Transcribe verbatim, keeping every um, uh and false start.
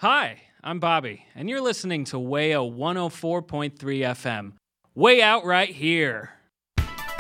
Hi, I'm Bobby, and you're listening to Way O one oh four point three F M. Way out right here.